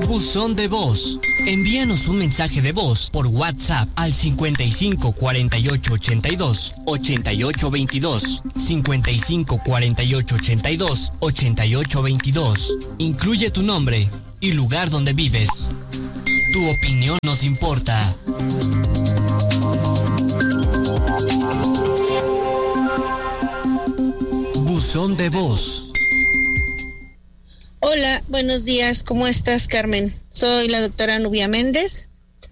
Buzón de voz. Envíanos un mensaje de voz por WhatsApp al 55 48 82 88 22. 55 48 82 88 22. Incluye tu nombre y lugar donde vives. Tu opinión nos importa. Buzón de voz. Hola, buenos días, ¿cómo estás, Carmen? Soy la doctora Nubia Méndez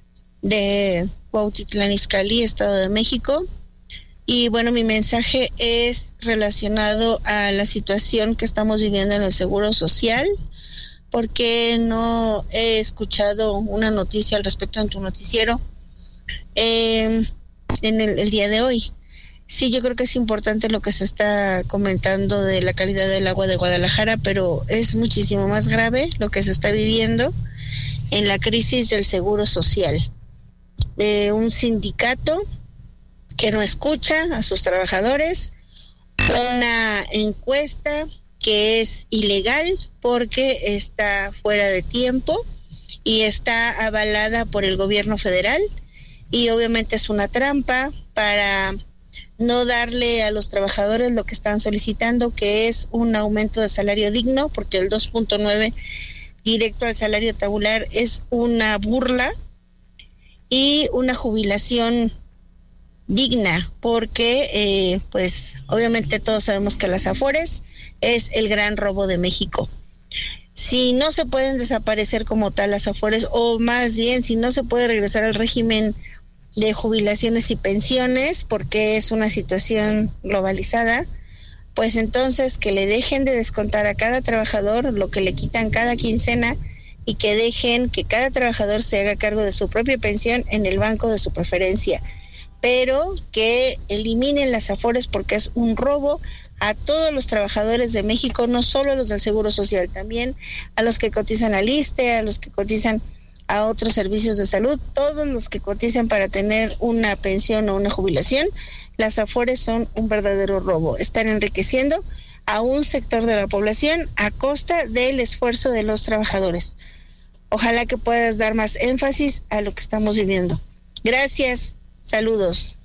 de Cuautitlán Izcalli, Estado de México. Y bueno, mi mensaje es relacionado a la situación que estamos viviendo en el Seguro Social, porque no he escuchado una noticia al respecto en tu noticiero en el día de hoy. Sí, yo creo que es importante lo que se está comentando de la calidad del agua de Guadalajara, pero es muchísimo más grave lo que se está viviendo en la crisis del Seguro Social. Un sindicato que no escucha a sus trabajadores, una encuesta que es ilegal porque está fuera de tiempo y está avalada por el gobierno federal, y obviamente es una trampa para no darle a los trabajadores lo que están solicitando, que es un aumento de salario digno, porque el 2.9 directo al salario tabular es una burla, y una jubilación digna, porque pues obviamente todos sabemos que las Afores es el gran robo de México. Si no se pueden desaparecer como tal las Afores, o más bien si no se puede regresar al régimen de jubilaciones y pensiones, porque es una situación globalizada, pues entonces que le dejen de descontar a cada trabajador lo que le quitan cada quincena, y que dejen que cada trabajador se haga cargo de su propia pensión en el banco de su preferencia, pero que eliminen las Afores, porque es un robo a todos los trabajadores de México, no solo a los del Seguro Social, también a los que cotizan al ISSSTE, a los que cotizan a otros servicios de salud, todos los que cotizan para tener una pensión o una jubilación. Las Afores son un verdadero robo. Están enriqueciendo a un sector de la población a costa del esfuerzo de los trabajadores. Ojalá que puedas dar más énfasis a lo que estamos viviendo. Gracias, saludos.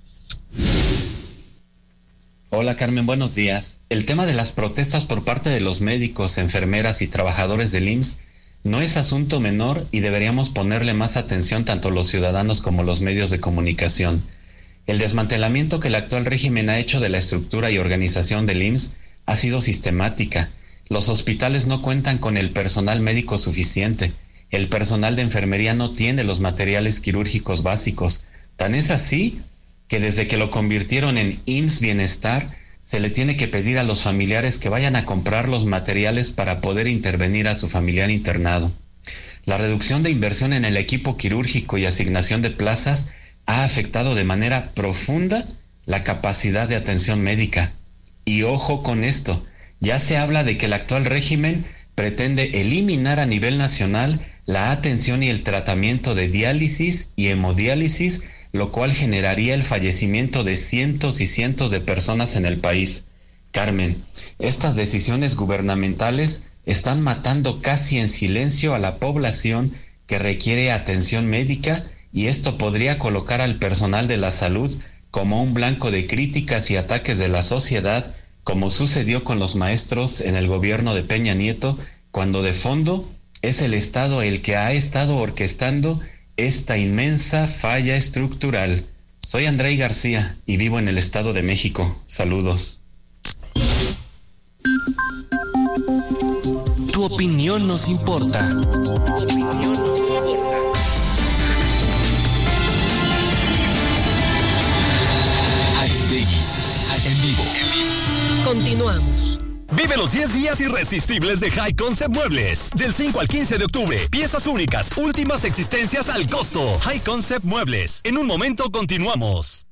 Hola Carmen, buenos días. El tema de las protestas por parte de los médicos, enfermeras y trabajadores del IMSS no es asunto menor, y deberíamos ponerle más atención tanto los ciudadanos como los medios de comunicación. El desmantelamiento que el actual régimen ha hecho de la estructura y organización del IMSS ha sido sistemática. Los hospitales no cuentan con el personal médico suficiente. El personal de enfermería no tiene los materiales quirúrgicos básicos. Tan es así que desde que lo convirtieron en IMSS Bienestar, se le tiene que pedir a los familiares que vayan a comprar los materiales para poder intervenir a su familiar internado. La reducción de inversión en el equipo quirúrgico y asignación de plazas ha afectado de manera profunda la capacidad de atención médica. Y ojo con esto, ya se habla de que el actual régimen pretende eliminar a nivel nacional la atención y el tratamiento de diálisis y hemodiálisis, lo cual generaría el fallecimiento de cientos y cientos de personas en el país. Carmen, estas decisiones gubernamentales están matando casi en silencio a la población que requiere atención médica, y esto podría colocar al personal de la salud como un blanco de críticas y ataques de la sociedad, como sucedió con los maestros en el gobierno de Peña Nieto, cuando de fondo es el Estado el que ha estado orquestando esta inmensa falla estructural. Soy Andrei García y vivo en el Estado de México. Saludos. Tu opinión nos importa. Aristegui, en vivo. Continuamos. Vive los 10 días irresistibles de High Concept Muebles. Del 5 al 15 de octubre. Piezas únicas, últimas existencias al costo. High Concept Muebles. En un momento continuamos.